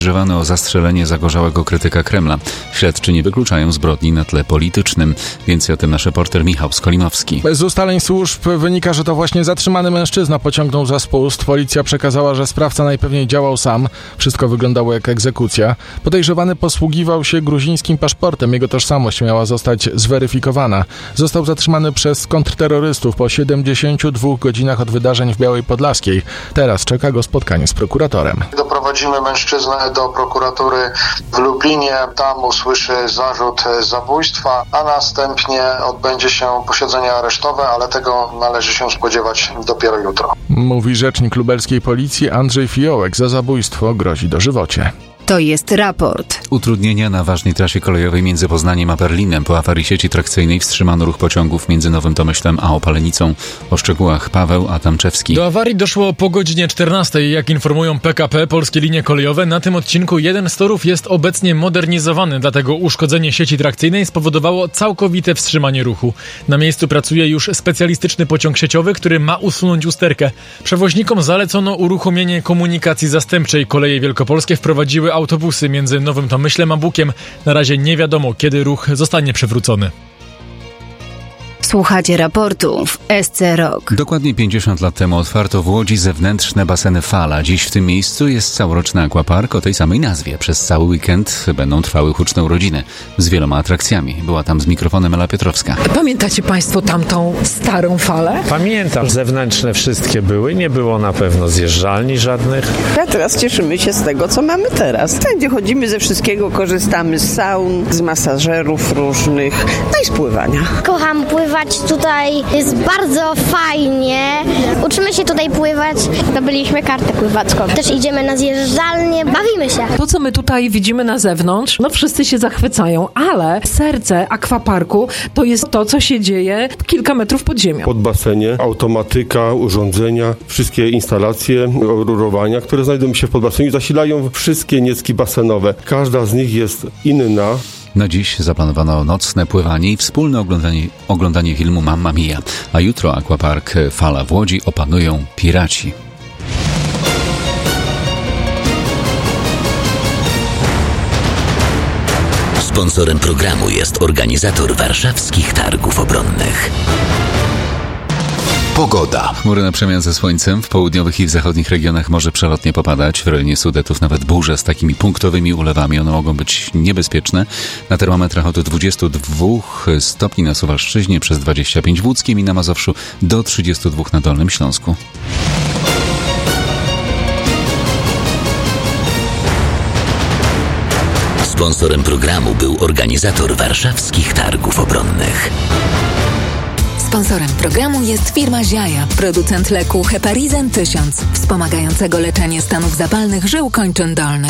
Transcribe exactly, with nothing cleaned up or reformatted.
Podejrzewany o zastrzelenie zagorzałego krytyka Kremla. Śledczy nie wykluczają zbrodni na tle politycznym. Więcej o tym nasz reporter Michał Skolimowski. Z ustaleń służb wynika, że to właśnie zatrzymany mężczyzna pociągnął za spust. Policja przekazała, że sprawca najpewniej działał sam. Wszystko wyglądało jak egzekucja. Podejrzewany posługiwał się gruzińskim paszportem. Jego tożsamość miała zostać zweryfikowana. Został zatrzymany przez kontrterrorystów po siedemdziesięciu dwóch godzinach od wydarzeń w Białej Podlaskiej. Teraz czeka go spotkanie z prokuratorem. Doprowadzimy mężczyznę do prokuratury w Lublinie. Tam usłyszy zarzut zabójstwa, a następnie odbędzie się posiedzenie aresztowe, ale tego należy się spodziewać dopiero jutro. Mówi rzecznik lubelskiej policji Andrzej Fiołek. Za zabójstwo grozi dożywocie. To jest raport. Utrudnienia na ważnej trasie kolejowej między Poznaniem a Berlinem. Po awarii sieci trakcyjnej wstrzymano ruch pociągów między Nowym Tomyślem a Opalenicą. O szczegółach Paweł Adamczewski. Do awarii doszło po godzinie czternastej. Jak informują P K P, polskie linie kolejowe, na tym odcinku jeden z torów jest obecnie modernizowany, dlatego uszkodzenie sieci trakcyjnej spowodowało całkowite wstrzymanie ruchu. Na miejscu pracuje już specjalistyczny pociąg sieciowy, który ma usunąć usterkę. Przewoźnikom zalecono uruchomienie komunikacji zastępczej. Koleje wielkopolskie wprowadziły autobusy między Nowym Tomyślem a Bukiem. Na razie nie wiadomo, kiedy ruch zostanie przywrócony. Słuchacie raportu w S C Rock. Dokładnie pięćdziesiąt lat temu otwarto w Łodzi zewnętrzne baseny Fala. Dziś w tym miejscu jest całoroczny aquapark o tej samej nazwie. Przez cały weekend będą trwały huczne urodziny z wieloma atrakcjami. Była tam z mikrofonem Ela Piotrowska. Pamiętacie Państwo tamtą starą falę? Pamiętam. Zewnętrzne wszystkie były. Nie było na pewno zjeżdżalni żadnych. A teraz cieszymy się z tego, co mamy teraz. Wszędzie chodzimy, ze wszystkiego korzystamy, z saun, z masażerów różnych, no i z pływania. Kocham pływać. Tutaj jest bardzo fajnie. Uczymy się tutaj pływać. Zdobyliśmy kartę pływacką. Też idziemy na zjeżdżalnię, bawimy się. To, co my tutaj widzimy na zewnątrz, no wszyscy się zachwycają, ale serce akwaparku to jest to, co się dzieje kilka metrów pod ziemią. Pod basenie, automatyka, urządzenia, wszystkie instalacje, rurowania, które znajdują się w podbaseniu, zasilają wszystkie niecki basenowe. Każda z nich jest inna. Na dziś zaplanowano nocne pływanie i wspólne oglądanie, oglądanie filmu Mamma Mia, a jutro aquapark Fala w Łodzi opanują piraci. Sponsorem programu jest organizator warszawskich targów obronnych. Pogoda. Chmury na przemian ze słońcem. W południowych i w zachodnich regionach może przelotnie popadać. W rejonie Sudetów nawet burze z takimi punktowymi ulewami. One mogą być niebezpieczne. Na termometrach od dwudziestu dwóch stopni na Suwalszczyźnie, przez dwadzieścia pięć w Łódzkiem i na Mazowszu, do trzydziestu dwóch na Dolnym Śląsku. Sponsorem programu był organizator warszawskich targów obronnych. Sponsorem programu jest firma Ziaja, producent leku Heparizan tysiąc, wspomagającego leczenie stanów zapalnych żył kończyn dolnych.